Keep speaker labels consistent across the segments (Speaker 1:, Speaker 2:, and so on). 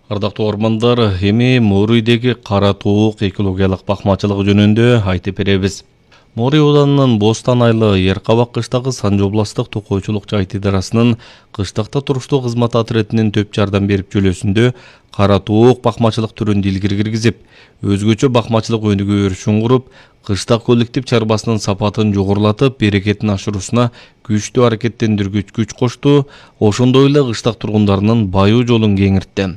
Speaker 1: Ардактуу ормандар, эми Морийдеги кара туук экологиялык бакмачылыгы жөнүндө айтып беребиз. Морий ауданынын Бостан айлы Еркабак кыштагы Санжы областтык токойчулук жайыт идарасынын кыштакта туруштуу кызмат отрядынын төп жардам берип жөлөсүндө кара туук бакмачылык түрүн дилгире киргизип, өзгөчө бакмачылык өнүгүү өрүшүн куруп, кыштак коллектив чарбасынын сапатын жогорулатып, берекетин ашыруусуна күчтүү аракеттендиргүч күч кошту, ошондой эле кыштак тургундарынын баюу жолун кеңиртти.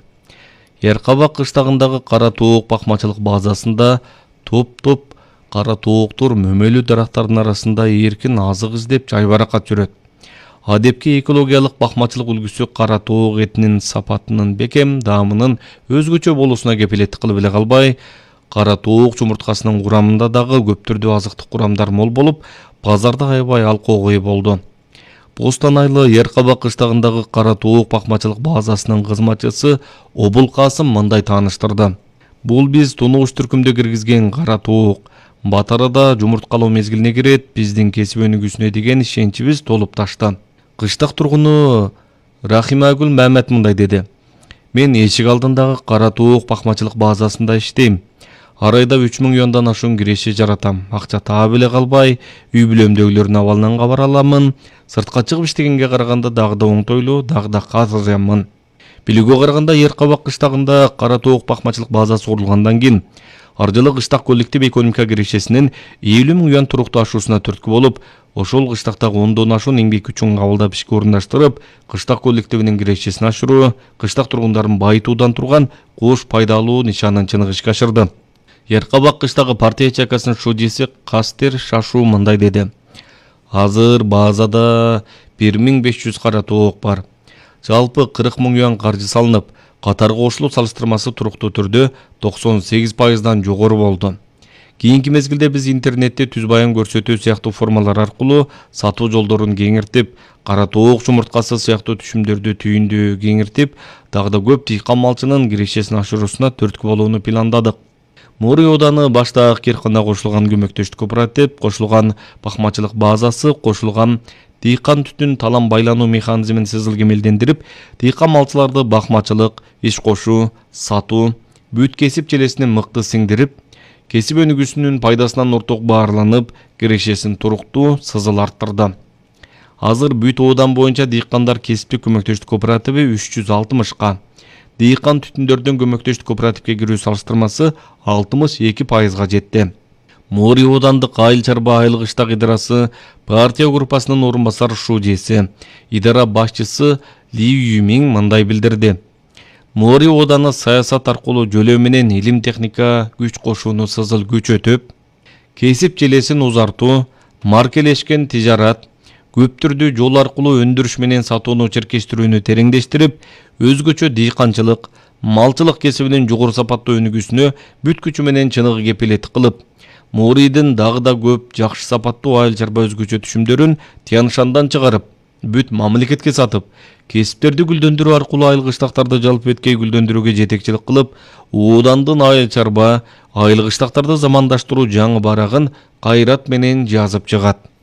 Speaker 1: Еркабак кыштагындагы кара туук бакмачылык базасында топ-топ кара тууктур мөмөлүү дарактардын арасында эркин азык издеп жайбаракат жүрөт. Адепки экологиялык бакмачылык үлгүсү кара туук этинин сапатынын бекем, даамынын өзгөчө болуусуна кепилеттик кылып эле калбай, кара туук жумурткасынын курамында дагы көп түрдүү азыктык курамдар мол болуп, базарда аябай алкоого ээ болду. Бостан айлы Еркабак кыштагындагы кара туук бакмачылык базасынын кызматчысы Обул Касым мындай тааныштырды. Бул биз тунугуш түркүмдө киргизген кара туук. Батарада жумурткалоо мезгилине кирет, биздин кесип өнүгүүсүнө деген ишеничибиз толуп ташты. Кыштак тургуну Рахимагүл Мамет мындай деди. Мен эшик алдындагы кара туук бакмачылык базасында иштейм. Ар айда 3000 юандан ашуун киреше жаратам. Акча таап эле калбай, үй бүлөмдөгүлөрдүн абалынан кабар аламын. Сыртка чыгып иштегенге караганда дагы да оңтойлуу, дагы да казыржамын. Билүүгө караганда Еркабак кыштагында кара туук бакмачылык базасы курулгандан кийин ар жылы кыштак коллектив экономика кирешесинин 50 000 юан туруктуу ашуусуна түрткү болуп, ошол кыштактагы 10дон ашуун эмгек күчүн кабылдап ишке орундаштырып, кыштак коллективинин кирешесин ашыруу, кыштак тургундарын байытуудан турган кош пайдалуу нишанын чыныгы ишке ашырды. Еркабак кыштагы партия ячейкасынын шудиси Кастер Шашу мындай деди. Азыр базада 1500 кара туук бар. Жалпы 40 000 юан каржы салынып, катарга кошулуу салыштырмасы туруктуу түрдө 98%дан жогору болду. Кийинки мезгилде биз интернетте түз баян көрсөтүү сыяктуу формалар аркылуу сатуу жолдорун кеңиртип, кара туук жумурткасы сыяктуу түшүмдөрдү түйүндү кеңиртип, дагы да көп дыйкан малчынын кирешесин ашыруусуна түрткү болууну пландадык. Морий ауданы башта Акеркана кошулган көмөктөштүк кооператив, кошулган бакмачылык базасы, кошулган дыйкан түтүн талам байлануу механизмин сызыл кемелдендирип, дыйкан малчыларды бакмачылык, иш кошуу, сатуу, бүт кесип желесине мыкты сиңдирип, кесип өнүгүүсүнүн пайдасынан орток баарланып, кирешесин туруктуу, сызыл арттырды. Азыр бүт оодан боюнча дыйкандар кесиптик көмөктөштүк кооперативи 360ка, дыйкан түтүндөрдөн көмөктөштүк кооперативге кирүү салыштырмасы 62%га жетти. Морий аудандык айыл чарба айыл кыштак идарасы партия группасынын орун басар шудиси, идара башчысы Ли Юмин мындай билдирди. Морий ауданы саясат аркылуу жөлөө менен илим техника күч кошууну сызыл күчөтүп, кесип желесин узартуу, маркелешкен тижарат, көп түрдүү жол аркылуу өндүрүш менен сатууну черкештирүүнү тереңдештирип, өзгөчө дыйканчылык, малчылык кесибинин жогору сапаттуу өнүгүүсүнө бүт күчү менен чыныгы кепилеттик кылып, Морийдин дагы да көп жакшы сапаттуу айыл чарба өзгөчө түшүмдөрүн Тяншандан чыгарып, бүт мамлекетке сатып, кесиптерди гүлдөндүрүү аркылуу айыл кыштактарды жалпы эткей гүлдөндүрүүгө жетекчилик кылып, оодандын айыл чарба, айыл кыштактарды замандаштыруу жаңы барагын кайрат менен жазып чыгат.